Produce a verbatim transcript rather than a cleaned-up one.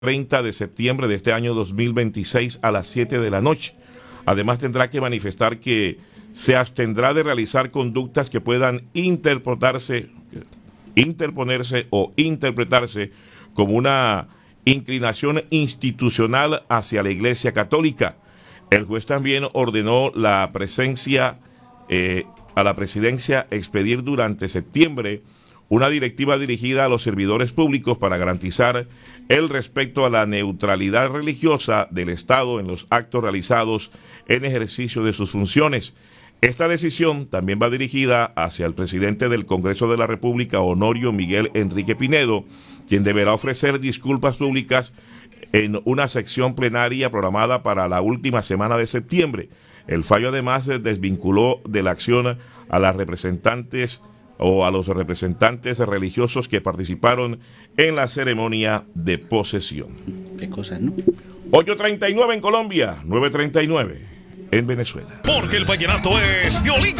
treinta de septiembre de este año dos mil veintiséis a las siete de la noche. Además tendrá que manifestar que se abstendrá de realizar conductas que puedan interpretarse, interponerse o interpretarse como una inclinación institucional hacia la Iglesia Católica. El juez también ordenó la presencia eh, a la presidencia expedir durante septiembre una directiva dirigida a los servidores públicos para garantizar el respeto a la neutralidad religiosa del Estado en los actos realizados en ejercicio de sus funciones. Esta decisión también va dirigida hacia el presidente del Congreso de la República, Honorio Miguel Enrique Pinedo, quien deberá ofrecer disculpas públicas en una sección plenaria programada para la última semana de septiembre. El fallo además desvinculó de la acción a las representantes o a los representantes religiosos que participaron en la ceremonia de posesión. Qué cosas, ¿no? ocho treinta y nueve en Colombia, nueve treinta y nueve en Venezuela. Porque el vallenato es de Olinka.